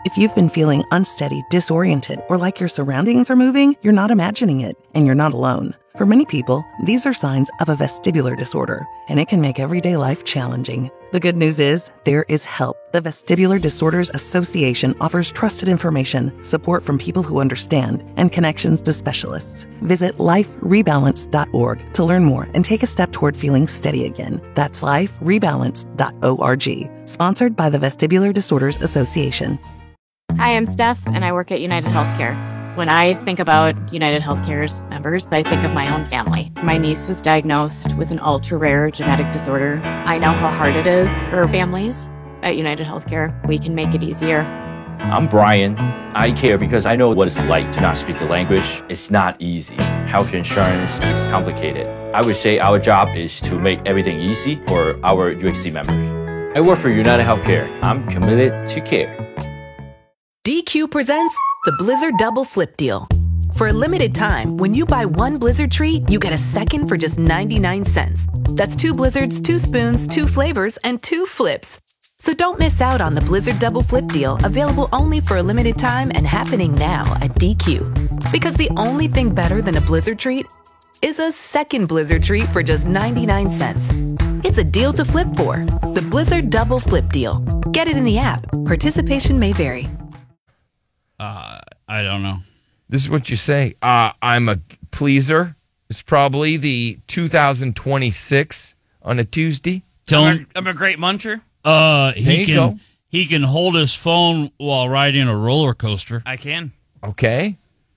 If you've been feeling unsteady, disoriented, or like your surroundings are moving, you're not imagining it, and you're not alone. For many people, these are signs of a vestibular disorder, and it can make everyday life challenging. The good news is, there is help. The Vestibular Disorders Association offers trusted information, support from people who understand, and connections to specialists. Visit liferebalance.org to learn more and take a step toward feeling steady again. That's liferebalance.org. Sponsored by the Vestibular Disorders Association. Hi, I'm Steph, and I work at United Healthcare. When I think about United Healthcare's members, I think of my own family. My niece was diagnosed with an ultra-rare genetic disorder. I know how hard it is for families. At United Healthcare, we can make it easier. I'm Brian. I care because I know what it's like to not speak the language. It's not easy. Health insurance is complicated. I would say our job is to make everything easy for our UHC members. I work for United Healthcare. I'm committed to care. DQ presents the Blizzard Double Flip Deal. For a limited time, when you buy one Blizzard treat, you get a second for just 99 cents. That's 2 Blizzards, 2 spoons, 2 flavors, and 2 flips. So don't miss out on the Blizzard Double Flip Deal, available only for a limited time and happening now at DQ. Because the only thing better than a Blizzard treat is a second Blizzard treat for just 99 cents. It's a deal to flip for. The Blizzard Double Flip Deal. Get it in the app. Participation may vary. I don't know. This is what you say. I'm a pleaser. It's probably the 2026 on a Tuesday. I'm a great muncher. He can hold his phone while riding a roller coaster. I can. Okay.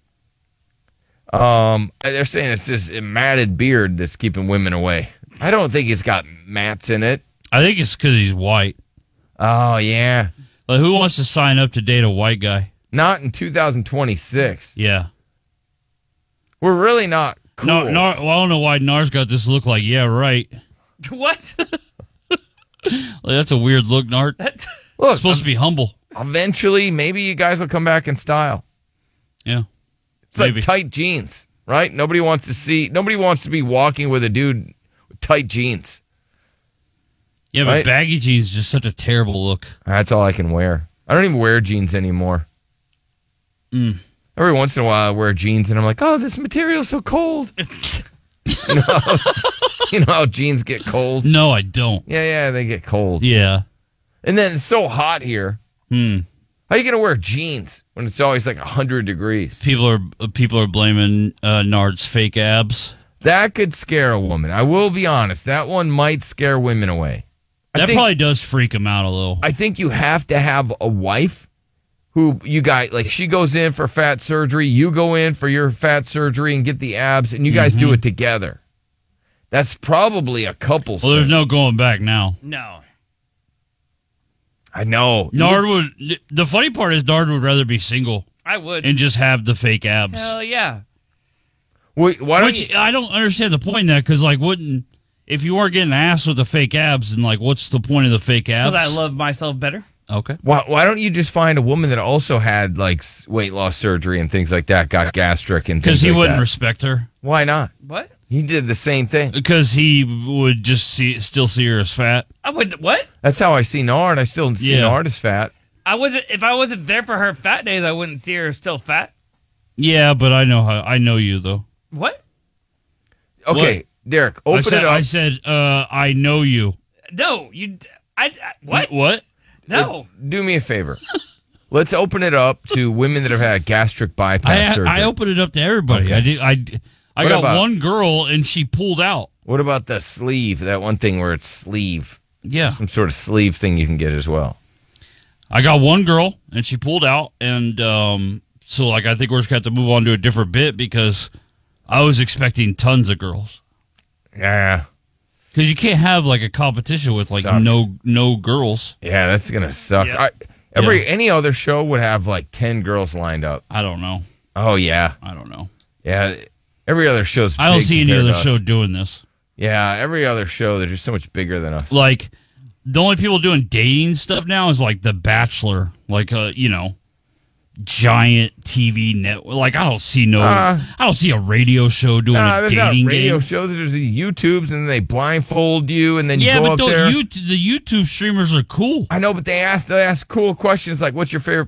They're saying it's this matted beard that's keeping women away. I don't think it's got mats in it. I think it's because he's white. Oh, yeah. Like, who wants to sign up to date a white guy? Not in 2026. Yeah. We're really not cool. Well, I don't know why Nar's got this look like, yeah, right. What? That's a weird look, Nart. Look, supposed to be humble. Eventually, maybe you guys will come back in style. Yeah. It's like tight jeans, right? Nobody wants to be walking with a dude with tight jeans. Yeah, right? But baggy jeans is just such a terrible look. That's all I can wear. I don't even wear jeans anymore. Every once in a while I wear jeans and I'm like, oh, this material's so cold. you know how jeans get cold? No, I don't. Yeah, they get cold. Yeah. And then it's so hot here. How are you going to wear jeans when it's always like 100 degrees? People are blaming Nard's fake abs. That could scare a woman. I will be honest. That one might scare women away. That probably does freak them out a little. I think you have to have a wife who you guys, like, she goes in for fat surgery, you go in for your fat surgery and get the abs, and you guys do it together. That's probably a couple. Well, there's no going back now. No. I know. The funny part is Nard would rather be single. I would. And just have the fake abs. Hell yeah. Wait, I don't understand the point in that, because, like, if you weren't getting ass with the fake abs, then, like, what's the point of the fake abs? Because I love myself better. Okay. Why don't you just find a woman that also had, like, weight loss surgery and things like that, got gastric and things like that? Because he wouldn't respect her. Why not? What? He did the same thing. Because he would just still see her as fat. I would. What? That's how I see Nard. I still see Nard as fat. If I wasn't there for her fat days, I wouldn't see her still fat. Yeah, but I know you, though. What? Okay, what? Derek, open it up. I said, I know you. No, what? What? No. Do me a favor. Let's open it up to women that have had gastric bypass surgery. I opened it up to everybody. Okay. I got one girl, and she pulled out. What about the sleeve? That one thing where it's sleeve. Yeah. Some sort of sleeve thing you can get as well. I got one girl, and she pulled out, and so, like, I think we're just going to have to move on to a different bit, because I was expecting tons of girls. Yeah. Because you can't have, like, a competition with, like, no girls. Yeah, that's going to suck. Yep. Any other show would have, like, 10 girls lined up. I don't know. Oh, yeah. I don't know. Yeah, every other show's I don't big see any compared other to us. show doing this. Yeah, every other show, they're just so much bigger than us. Like, the only people doing dating stuff now is, like, The Bachelor. Like, giant TV network. Like, I don't see a radio show doing a dating radio game. shows. There's the YouTubes, and they blindfold you, and then you go up there. The YouTube streamers are cool. I know, but they ask cool questions like, "What's your favorite